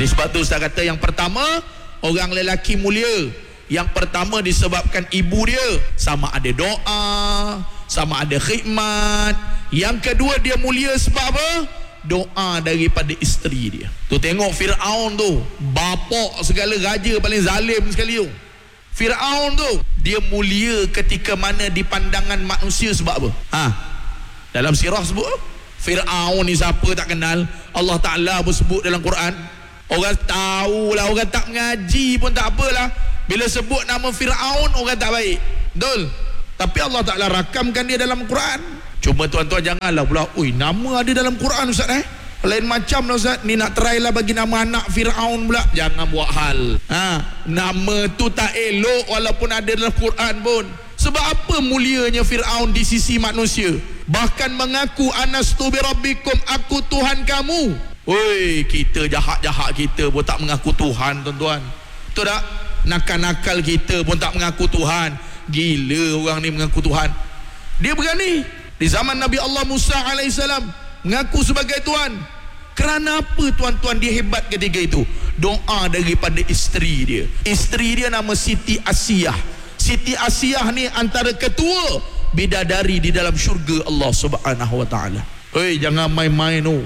Sebab tu Ustaz kata yang pertama, orang lelaki mulia. Yang pertama disebabkan ibu dia, sama ada doa, sama ada khidmat. Yang kedua dia mulia sebab apa? Doa daripada isteri dia. Tu tengok Fir'aun tu, bapak segala raja paling zalim sekali tu. Fir'aun tu dia mulia ketika mana di pandangan manusia sebab apa? Dalam sirah sebut Fir'aun ni siapa tak kenal. Allah Ta'ala pun sebut dalam Quran. Orang tahulah, orang tak mengaji pun tak apalah, bila sebut nama Fir'aun orang tak baik. Betul? Tapi Allah Ta'ala rakamkan dia dalam Quran. Cuma tuan-tuan janganlah pula, nama ada dalam Quran Ustaz lain macam lah Ustaz, ni nak try lah bagi nama anak Fir'aun pula. Jangan buat hal. Nama tu tak elok walaupun ada dalam Quran pun. Sebab apa mulianya Fir'aun di sisi manusia? Bahkan mengaku anastu bi rabbikum, aku Tuhan kamu. Oi, kita jahat-jahat kita pun tak mengaku Tuhan tuan-tuan. Betul tak? Nakal-nakal kita pun tak mengaku Tuhan. Gila orang ni mengaku Tuhan. Dia berani. Di zaman Nabi Allah Musa alaihissalam mengaku sebagai Tuhan. Kerana apa tuan-tuan dia hebat ketika itu? Doa daripada isteri dia. Isteri dia nama Siti Asiyah. Siti Asiyah ni antara ketua bidadari di dalam syurga Allah Subhanahu wa taala. Hei, jangan main-main tu.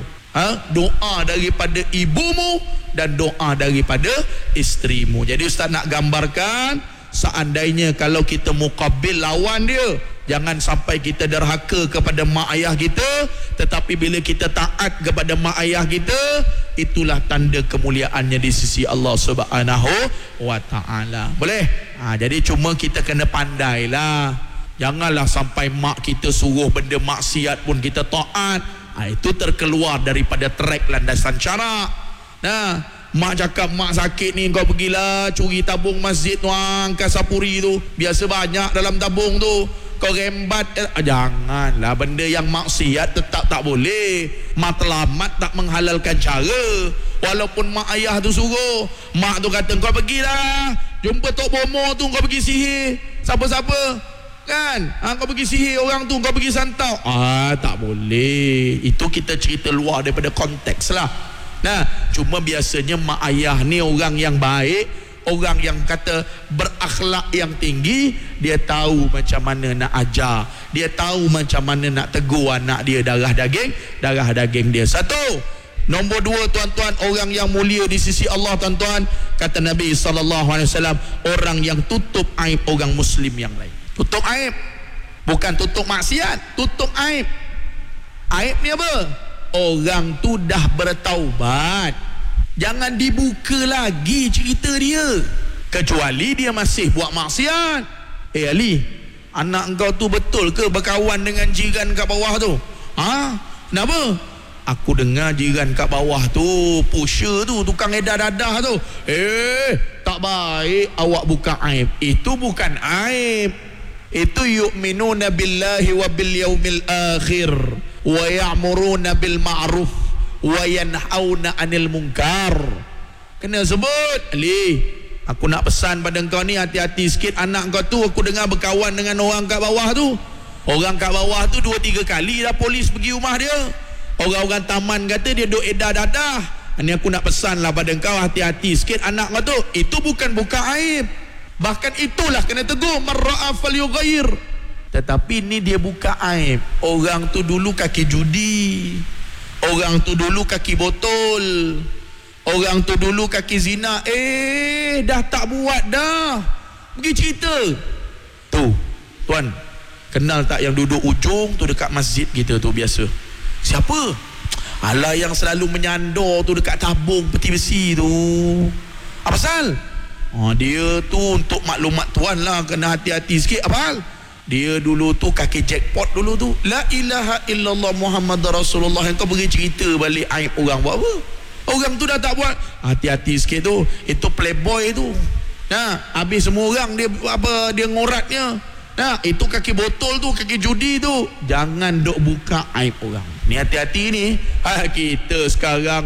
Doa daripada ibumu dan doa daripada isterimu. Jadi Ustaz nak gambarkan, seandainya kalau kita muqabil lawan dia, jangan sampai kita derhaka kepada mak ayah kita, tetapi bila kita taat kepada mak ayah kita, itulah tanda kemuliaannya di sisi Allah Subhanahu wa taala. Boleh? Jadi cuma kita kena pandailah. Janganlah sampai mak kita suruh benda maksiat pun kita taat. Itu terkeluar daripada trek landasan syarak. Mak cakap mak sakit ni, kau pergilah curi tabung masjid tuang Kasapuri tu, biasa banyak dalam tabung tu, kau rembat. Janganlah, benda yang maksiat tetap tak boleh. Matlamat tak menghalalkan cara. Walaupun mak ayah tu suruh, mak tu kata kau pergilah jumpa Tok Bomo tu, kau pergi sihir siapa-siapa kan, kau pergi sihir orang tu, kau pergi santau. Tak boleh. Itu kita cerita luar daripada konteks lah. Cuma biasanya mak ayah ni orang yang baik, orang yang kata berakhlak yang tinggi. Dia tahu macam mana nak ajar, dia tahu macam mana nak tegur anak dia, darah daging dia. Satu. Nombor dua tuan-tuan, orang yang mulia di sisi Allah tuan-tuan, kata Nabi SAW, orang yang tutup aib orang muslim yang lain. Tutup aib, bukan tutup maksiat, tutup aib. Aib ni apa? Orang tu dah bertaubat, jangan dibuka lagi cerita dia, kecuali dia masih buat maksiat. Ali, anak engkau tu betul ke berkawan dengan jiran kat bawah tu? Kenapa? Aku dengar jiran kat bawah tu, pusher tu, tukang edar dadah tu. Tak baik awak buka aib. Itu bukan aib. Itu yu'minuna billahi wa bil yaumil akhir wa ya'muruna bil ma'ruf wa yanhauna 'anil munkar. Kena sebut. Ali, aku nak pesan pada engkau ni, hati-hati sikit. Anak kau tu aku dengar berkawan dengan orang kat bawah tu. Orang kat bawah tu 2-3 kali dah polis pergi rumah dia. Orang-orang taman kata dia duk edar dadah. Ini aku nak pesan lah pada engkau, hati-hati sikit anak kau tu. Itu bukan buka aib, bahkan itulah kena tegur, marra'a falyughayyir. Tetapi ni dia buka aib. Orang tu dulu kaki judi, orang tu dulu kaki botol, orang tu dulu kaki zina. Dah tak buat dah, pergi cerita. Tuan, kenal tak yang duduk ujung tu dekat masjid kita tu biasa? Siapa? Alah, yang selalu menyandor tu dekat tabung peti besi tu. Apa pasal? Dia tu, untuk maklumat tuan lah, kena hati-hati sikit. Apa hal? Dia dulu tu kaki jackpot dulu tu. La ilaha illallah Muhammad Rasulullah. Yang kau pergi cerita balik aib orang, buat apa? Orang tu dah tak buat. Hati-hati sikit tu. Itu playboy tu. Habis semua orang dia dia ngoratnya. Itu kaki botol tu, kaki judi tu. Jangan dok buka aib orang. Ni hati-hati ni. Kita sekarang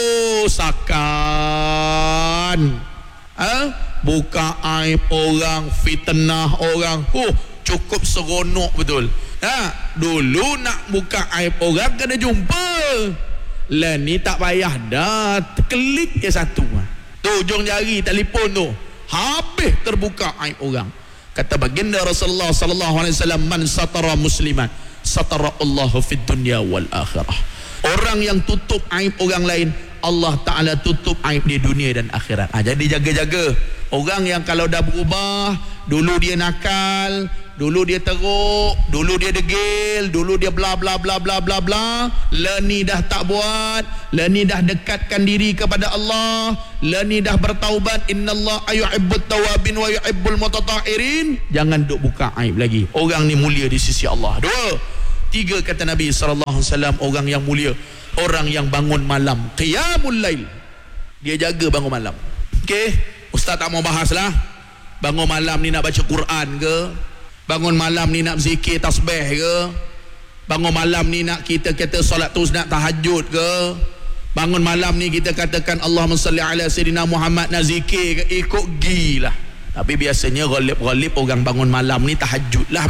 sakan. Buka aib orang, fitnah orang. Cukup seronok betul. Dulu nak buka aib orang kena jumpa. Lah ni tak payah dah, klik je satu. Tu ujung jari telefon tu, habis terbuka aib orang. Kata baginda Rasulullah sallallahu alaihi wasallam, man satara musliman satara Allahu fid dunya wal akhirah. Orang yang tutup aib orang lain, Allah Ta'ala tutup aib di dunia dan akhirat. Jadi jaga-jaga. Orang yang kalau dah berubah, dulu dia nakal, dulu dia teruk, dulu dia degil, dulu dia bla bla bla bla bla bla, ni dah tak buat, ni dah dekatkan diri kepada Allah, ni dah bertaubat, innallaha yuhibbut tawabin wa yuhibbul mutatahhirin. Jangan duk buka aib lagi. Orang ni mulia di sisi Allah. 2, 3 kata Nabi sallallahu alaihi wasallam, orang yang mulia, orang yang bangun malam, qiyamul lail. Dia jaga bangun malam. Okey, ustaz tak mau bahas lah. Bangun malam ni nak baca Quran ke? Bangun malam ni nak zikir tasbih ke? Bangun malam ni nak kita kata solat sunat tahajud ke? Bangun malam ni kita katakan Allahumma salli ala sayyidina Muhammad, nak zikir ke? Ikut gilah. Tapi biasanya ghalib-ghalib orang bangun malam ni tahajud lah.